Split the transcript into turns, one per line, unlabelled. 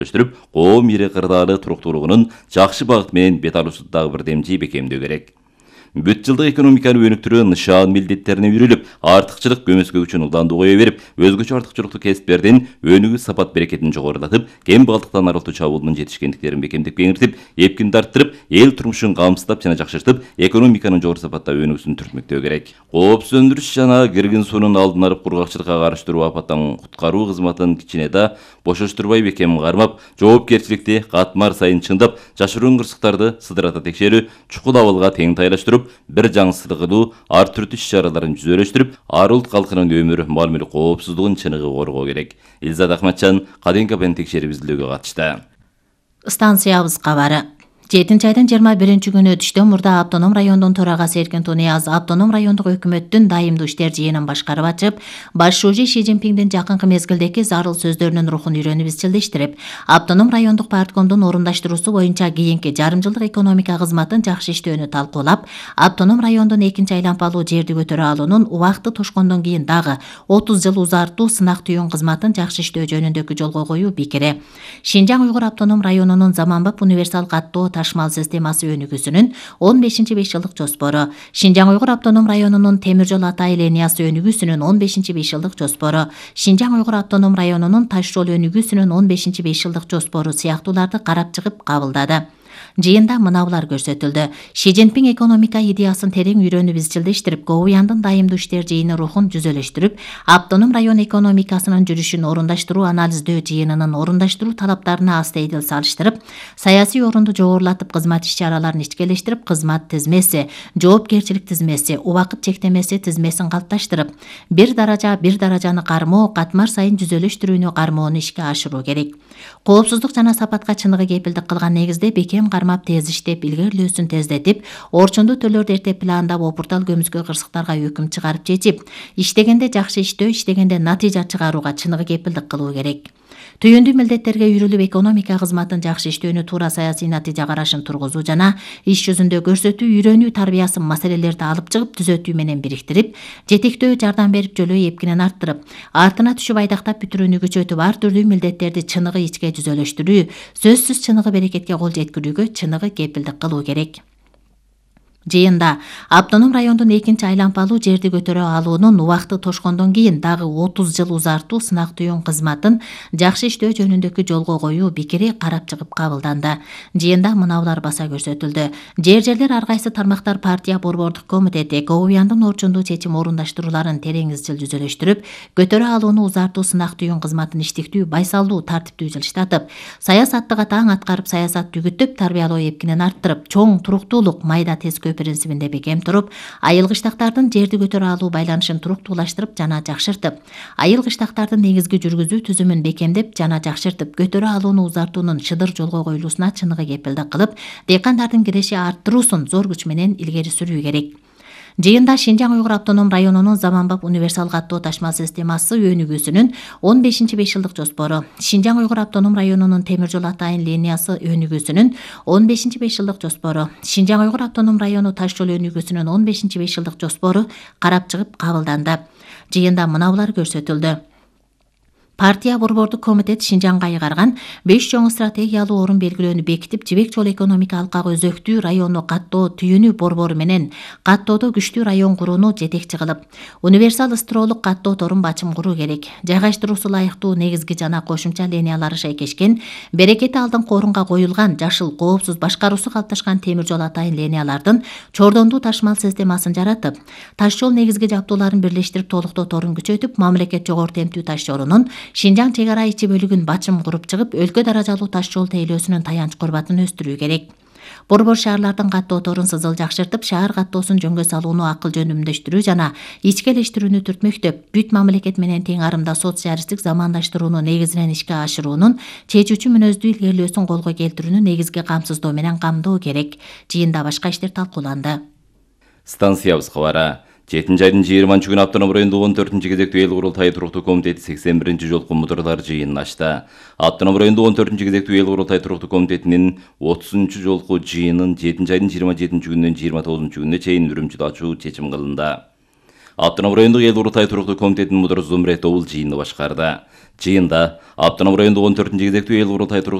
өстүрүп, коом ири кырдаалы туруктуулугунун жакшы багыт менен бет алуусу дагы бир демчи бекемдөө керек. Бүт жылдык экономиканы өнүктүрүү нышан милдеттерине үйрүлүп, артыкчылык көмөскө үчүн улданды кое берип, өзгөчө артыкчылыктуу кесиптердин өнүгүү сапат берекетин жогорулатып, кем балдыктан арылтуу чабуулунун жетишкендиктерин бекемдеп кеңиртип, эпкинди арттырып, эл турмушун камсыздап жана жакшыртып, экономиканын жогору сапатта өнүгүүсүн түртмөктөө керек. Коопсуз өндүрүш жана киргин суунун алдын алып, кургакчылыкка каршы туруп апаттан куткаруу кызматын кичине да бошоштурбай бекем кармап, жоопкерчиликти катмар сайын чындап, жашыруун кырсыктарды сыдырата текшерүү, чукул абалга тең тайлаштырып, бир жаңсыздыгылуу ар түрдүү иш-чараларын жүзөлөштүрүп, ар улут калкынын өмүр маалымет коопсуздугун чыныгы коргоо керек. Илзат Ахматжан кадимки абен текшерип изилдөөгө катышты.
Станциябыз кабары. 7 айдын 21 күнү түштөн мурда автоном райондун төрагасы Эркин Тунияз автоном райондук өкмөттүн дайымдуу иштер жыйынын башкарып ачып, баш шужи Ши Цзиньпиндин жакынкы мезгилдеги зарыл сөздөрүнүн рухун үйрөнүп изчилдештирип, автоном райондук парткомдун орундаштыруусу боюнча кийинки жарым жылдык экономика кызматын жакшы иштөөнү талкуулап, автоном райондун 2 айланпалуу жерди көтөрө алуунун убакыты тошкондон кийин дагы 30 жыл узартуу сынак түйүн кызматын жакшы иштөө жөнүндөгү жолго коюу пикири. Шинжаң Уйгур автоном районунун заманбап универсал каттоо ташмал системасы өнүгүүсүнүн 15 5-жылдык жоспору, Шинжаң Уйгур автоном районунун темир жол Атай линиясы өнүгүүсүнүн 15 5-жылдык жоспору, Шинжаң Уйгур автоном районунун таш жол өнүгүүсүнүн 15 5-жылдык жоспору сыяктууларды карап чыгып кабылдады. Жыйында мынабулар көрсөтүлдү. Ши Цзиньпин экономика идеясын терең үйрөнүп изчилдештирип, Гоуяндын дайымдуу иштер жыйыны рухун жүзөлөштүрүп, автоном район экономикасынын жүрүшүн орундаштыруу анализдөө жыйынынын орундаштыруу талаптарына астейдил салыштырып, саясий орунду жогорулатып, кызмат иш-чараларын ичкелештирип, кызмат тизмеси, жоопкерчилик тизмеси, убакыт чектемеси тизмесин калыпташтырып, бир даражаны кармоо, катмар сайын жүзөлөштүрүүнү кармоону ишке ашыруу керек. Коопсуздук жана сапатка чыныгы кепилдик кылган негизде бекем кармап, тез иштеп, илгерилөөсүн тездетип, орчундуу төлөрдү эрте пландап, опуртал көмүскө кырсыктарга өкүм чыгарып чечип, иштегенде жакшы иштөө, иштегенде натыйжа чыгарууга чыныгы кепилдик кылуу керек. Түйүндүү милдеттерге үйрүлүп, экономика кызматын жакшы иштөөнү туура саясий натыйжа карашын тургузуу жана иш жүзүндө көрсөтүү, үйрөнүү тарбиясы маселелерди алып чыгып, түзөтүү менен бириктирип, жетектөө жардам берип, жөлөө эпкинен арттырып, артына түшүп айдактап бүтүрүүнү күчөтүп, ар түрдүү милдеттерди чыныгы ичке жүзөлөштүрүү, сөзсүз чыныгы берекетке кол жеткирүүгө чыныгы кепилдик кылуу керек. Жыйында автоном райондун 2 айланпалуу жерди көтөрө алуунун убакыты тошкондон кийин дагы 30 жыл узартуу сынак түйүн кызматын жакшы иштөө жөнүндөгү жолго коюу пикири карап чыгып кабылданды. Жыйында мынабулар баса көрсөтүлдү. Жерлер ар кайсы тармактар партия борбордук комитети Гоуяндын орчундуу чечим орундаштырууларын терең изчил жүзөлөштүрүп, көтөрө алууну узартуу сынак түйүн кызматын иштиктүү, байсалдуу, тартиптүү жылыштатып, саясаттык таң аткарып, саясат түгүттүп, тарбиялоо эпкинен арттырып, чоң туруктуулук, майда тез принцибинде бекем туруп, айыл кыштактардын жерди көтөрө алуу байланышын туруктуулаштырып жана жакшыртып, айыл кыштактардын негизги жүргүзүү түзүмүн бекемдеп жана жакшыртып, көтөрө алууну узартуунун шыдыр жолго коюлуусуна чыныгы кепилдик кылып, дыйкандардын киреши арттыруусун зор күч менен илгери сүрүү керек. Жыйында Шинжаң Уйгур автоном районунун заманбап универсал каттоо ташмал системасы өнүгүүсүнүн 15 5-жылдык жоспору, Шинжаң Уйгур автоном районунун темир жол Атайын линиясы өнүгүүсүнүн 15 5-жылдык жоспору, Шинжаң Уйгур автоном району таш жол өнүгүүсүнүн 15 5-жылдык жоспору карап чыгып кабылданды. Жыйында мынабулар көрсөтүлдү. Партия борбордук комитет Шинжаңга айгарган 5 чоң стратегиялуу орун белгилөөнү бекитип, жибек жол экономика алкагы өзөктүү району каттоо түйүнү борбору менен каттоодо күчтүү район курууну жетекчи кылып, универсал ыстыроолук каттоо торун бачым куруу керек. Жайгаштыруусу лайыктуу негизги жана кошумча линиялары шайкешкен, берекети алдыңкы орунга коюлган, жашыл, коопсуз башкаруусу калыпташкан темир жол Атайын линиялардын чордондуу ташмал системасын жаратып, таш жол негизги жабдууларын бирлештирип, толуктоо торун күчөтүп, мамлекет жогору темптүү таш жолунун Шинжаң чек ара ичи бөлүгүн бачым куруп чыгып, өлкө даражалуу таш жол тейлөөсүнүн таянч курбатын өстүрүү керек. Борбор шаарлардын каттоо торун сызыл жакшыртып, шаар каттоосун жөнгө салууну акыл жөнүмдөштүрүү жана ичкелештирүүнү түртмөктөп, бүт мамлекет менен тең арымда социалисттик замандаштырууну негизинен ишке ашыруунун чечүүчү мүнөздүү илгерилөөсүн колго келтирүүнү негизги камсыздоо менен камдоо керек. Жыйында башка иштер талкууланды.
Станциябыз кабары. 7 айдын 20 күнү автоном райондук 14 кезектүү эл курултайы туруктуу комитети 81 жолку мудурлар жыйынын ачты. Автоном райондук 14 кезектүү эл курултайы туруктуу комитетинин 30 жолку жыйынын 7 айдын 27 күнүнөн 29 күнүнө чейин Үрүмчүдө ачуу чечим кылынды. Автоном райондук эл курултайы туруктуу комитетинин мудуру Зумрет Обул жыйынды башкарды. Жыйында автоном райондук 14-кезектүү эл курултай